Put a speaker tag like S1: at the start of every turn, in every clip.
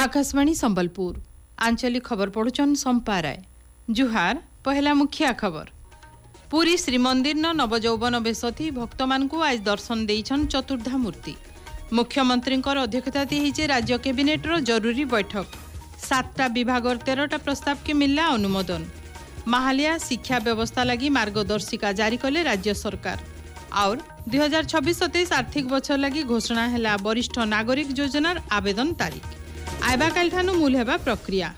S1: आकाशवाणी संबलपुर आंचलिक खबर पढ़ुचन संपा राय। जुहार पहला मुखिया खबर। पुरी श्रीमंदिर नवजौवन बेसथी भक्त मानकु आज दर्शन देइछन चतुर्धा मूर्ति। मुख्यमंत्री अध्यक्षता होइछे राज्य कैबिनेट जरूरी बैठक। 7टा विभाग 13टा प्रस्ताव के मिलला अनुमोदन। महालिया शिक्षा व्यवस्था लगी मार्गदर्शिका जारी कले राज्य सरकार। और 2026-27 आर्थिक वर्ष लगी घोषणा है वरिष्ठ नागरिक योजनार आवेदन तारीख। आइबा काल ठानु मूल हेबा प्रक्रिया।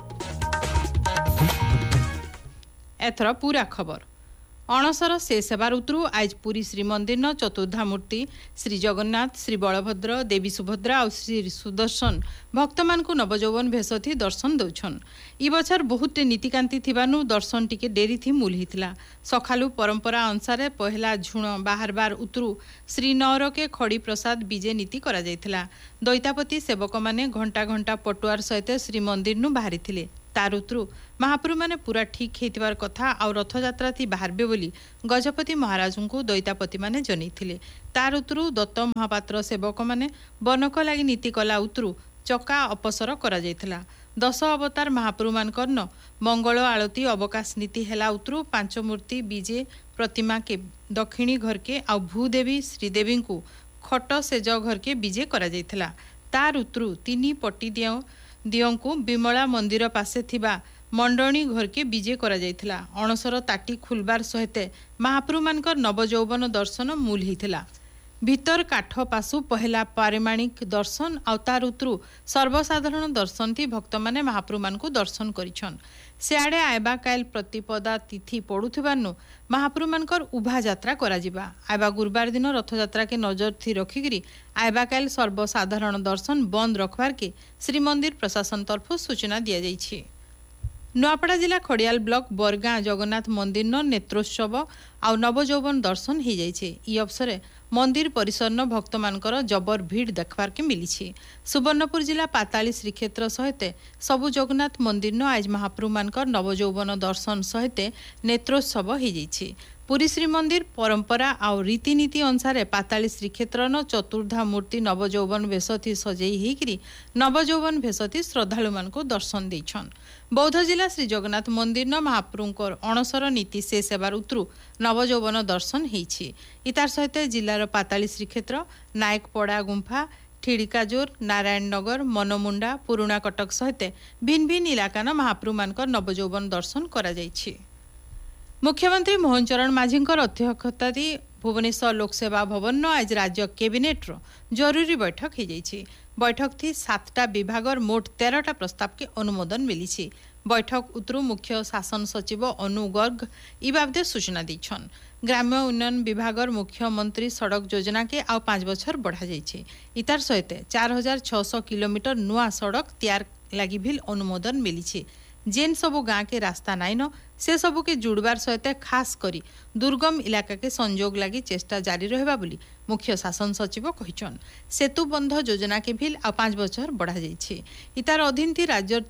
S1: एथर पूरा खबर। अणसर शेष हेबार उतरू आज पुरी श्रीमंदिर चतुर्धा मूर्ति श्री जगन्नाथ, श्री बलभद्र, देवी सुभद्रा और श्री सुदर्शन भक्त मानकु नवजौवन भेषथी दर्शन दौछन। इ बछर बहुते नीतिकांति थिबानु दर्शन टिके डेरी थी मूल हितला। सखालु परंपरा अनुसार पहला झुण बाहरबार उतरू श्री नौर के खड़ी प्रसाद विजे नीति करा जायथिला। दैतापति सेवक माने घंटा घंटा पटुआर सहित श्रीमंदिर नु बाहरी थिले। तार उतरू महाप्रभु माने पूरा ठीक हेतिबार कथा और रथयात्रा थी बाहरबे बोली गजपति महाराज को दैतापति माने जनैथिले। तार उतरू दत्त महापात्र सेवक माने बनक लागि नीति कला उतरू चका अपसर करा जायथिला। 10 अवतार महाप्रभु मानकर मंगल आळती अवकाश नीति हेला उतरू 5 मूर्ति विजे प्रतिमा के दक्षिणी घर के आ भूदेवी श्रीदेवी को खट सेज घर के विजे करा जायथिला। तार उतरू 3 पट्टी दियों को विमला मंदिर पासे थिबा मंडणी घर के विजे करा जायथिला। अणसर ताटी खुलबार सहित महाप्रभु मानकर नवजौवन दर्शन मूल हिथिला। भीतर काठ पासु पहला पारिमाणिक दर्शन और तार उतरू सर्वसाधारण दर्शन थी भक्त माने महाप्रभु मानकु दर्शन करिछन। सियाड़े आयबा काल प्रतिपदा तिथि पड़ुथिबानु महाप्रभु मानकर उभा यात्रा करा जिबा। आयबा गुरुवार दिन रथयात्रा के नजर थी रखिकरी आयबा काल सर्वसाधारण दर्शन बंद रखबार के श्रीमंदिर प्रशासन तरफ सूचना दिया जाइछि। नुआपड़ा जिला खड़ियाल ब्लॉक बरगां जगन्नाथ मंदिर नेत्रोत्सव आ नवजौवन दर्शन हो जाइछे। इ अवसर मंदिर परिसर भक्त मानकर जबर भीड़ देखबार के मिली। सुवर्णपुर जिला पाताली श्रीक्षेत्र सहित सबु जगन्नाथ मंदिर आज महाप्रभु मानकर नवजौवन दर्शन सहित नेत्रोत्सव हो जाइछे। पुरी श्रीमंदिर परंपरा और रीतिनीति अनुसार पाताली श्रीक्षेत्र चतुर्धा मूर्ति नवजौवन भेषथी सजई होकरी नवजौवन भेषथी श्रद्धालु मान को दर्शन देछन। बौद्ध जिला श्री जगन्नाथ मंदिर महाप्रभुंकर अणसर नीति शेष हेबार उतरू नवजौवन दर्शन होइछि। इतार सहित जिलार पाताली श्रीक्षेत्र नायकपड़ा गुंफा ठिड़िकाजोर नारायणनगर मनमुंडा पुरुणा कटक सहित भिन्न भिन्न इलाका महाप्रभु मानकर नवजौवन दर्शन करा जाइछि। मुख्यमंत्री मोहन चरण माझी अध्यक्षता भुवनेश्वर लोकसेवा भवन आज राज्य कैबिनेट जरूरी बैठक हो जाइछि। बैठक थी 7टा विभाग मोट 13टा प्रस्ताव के अनुमोदन मिली। बैठक उतरू मुख्य शासन सचिव अनु गर्ग इ बाबदे सूचना दैछन। ग्राम्य उन्नयन विभाग मुख्यमंत्री सड़क योजना के आउ 5 बछर बढ़ा जाइछि। इतार सहित 4600 किलोमीटर नुआ सड़क तैयार लगी भी अनुमोदन मिली। जेन सबु गाँ के रास्ता नाइन से सबु के जुड़बार सहित खास करी दुर्गम इलाका के संजोग लगी चेष्टा जारी रहबा बोली मुख्य शासन सचिव कहिछन। सेतु बंध योजना के भी आ 5 बछर बढ़ा जाइछि। इतार अधीन थी राज्य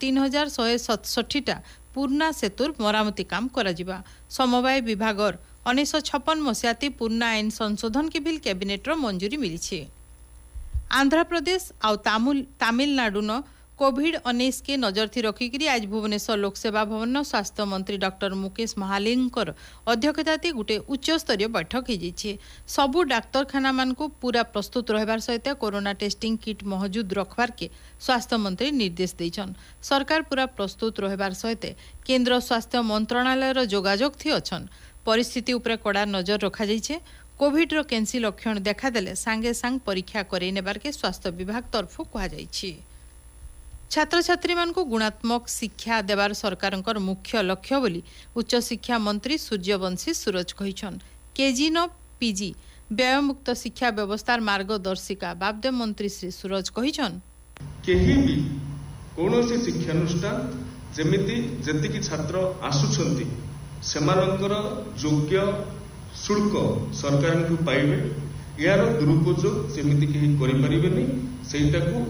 S1: 3167टा पूर्णा सेतुर मरामती काम करा जिबा। समवाय विभाग 1956 मसियाती पूर्णा आईन संशोधन के भी कैबिनेट मंजूरी मिली। आंध्र प्रदेश आ तमिलनाडु कोविड-19 के नजर थी रखिकरी आज भुवनेश्वर लोकसेवा भवन स्वास्थ्य मंत्री डॉक्टर मुकेश महालिंकर अध्यक्षता गोटे उच्च स्तरीय बैठक हो। सबु डाक्तरखाना मान को पूरा प्रस्तुत रहबार सहित कोरोना टेस्टिंग किट मौजूद रखबार के स्वास्थ्य मंत्री निर्देश देछन। सरकार पूरा प्रस्तुत रहबार सहित केंद्र स्वास्थ्य मंत्रालय जोगाजोग थी अछन। परिस्थिति उपरे कड़ा नजर रखा जाइछे। कोविड रो केंसी लक्षण देखादेले सांगे सांग परीक्षा करे नेबार के स्वास्थ्य विभाग तरफ कहा जाइछी। छात्र छात्री मान को गुणात्मक शिक्षा देवार सरकार मुख्य लक्ष्य बोली उच्च शिक्षा मंत्री सूर्यवंशी सूरज कहिछन। केजी न पीजी व्ययमुक्त शिक्षा व्यवस्थार मार्गदर्शिका बाबदे मंत्री श्री सूरज कहिछन।
S2: केही भी कोनोसी शिक्षानुष्ठान जेमिति जतिकी छात्र आसुछंती सेमानकर योग्य शुल्क सरकार को पाइबे यार दुरुपयोग सेमिति केही करि परिबेनी सेटाकू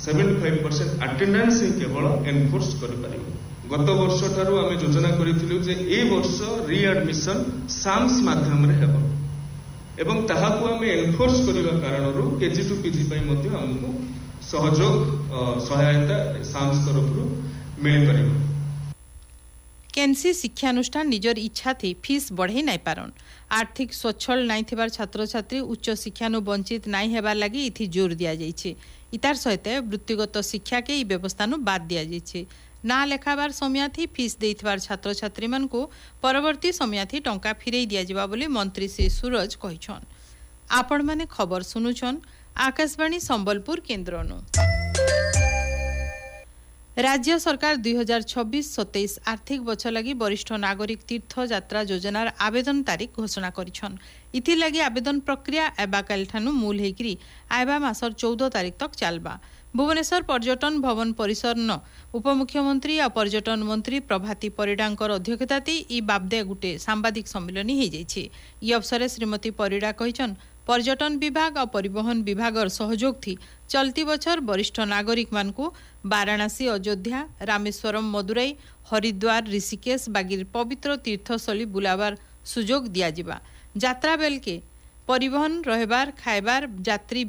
S2: 75% अटेंडेंस ही केवल एनफोर्स कर पारिबो। गत वर्ष ठारू आमे योजना करिथिलु जे ए वर्ष रीएडमिशन साम्स माध्यम रे हेबो एवं ताहाकू आमे एनफोर्स करिवा कारणरू केजी टू पीजी पई मध्ये हमकु सहयोग सहायता सांस तरफ मिल पारिबो।
S1: केनसी शिक्षानुष्ठान निजर इच्छा थी फीस बढ़े नहीं पारन। आर्थिक स्वच्छल नहीं थिबार छात्र छात्री उच्च शिक्षानु वंचित नहीं हेबार लगी इथि जोर दिया जाइछे। इतार सहित वृत्तिगत शिक्षा के व्यवस्था बाद दिया जाइछे। ना लेखाबार समयाथी फीस देइथिबार छात्र छात्री मानकु परवर्ती समयाथी टंका फिरई दिया जिबा बोली मंत्री श्री सूरज कहिछन। आपण माने खबर सुनुछन आकाशवाणी संबलपुर केन्द्रनु। राज्य सरकार 2026-27 आर्थिक वर्ष लगी वरिष्ठ नागरिक तीर्थ यात्रा योजनार आवेदन तारीख घोषणा करिछन। इथि लगी आवेदन प्रक्रिया एबा कालठानु मूल हेकरी आयबा मासर 14 तारीख तक चलबा। भुवनेश्वर पर्यटन भवन परिसर न उपमुख्यमंत्री और पर्यटन मंत्री प्रभाती परिडांकर अध्यक्षताती इ बाबदे गुटे सांबादिक सम्मेलन हो जाइछे। इ अवसर श्रीमती परिडा कहिछन पर्यटन विभाग और परिवहन विभागर सहयोग थी चलती बछर वरिष्ठ नागरिक मानकु वाराणसी अयोध्या रामेश्वरम मदुराई हरिद्वार ऋषिकेश बागिर पवित्र तीर्थस्थली बुलाबार सुजोग दिया जिबा। यात्रा बेल के परिवहन रहबार खाइबार यात्री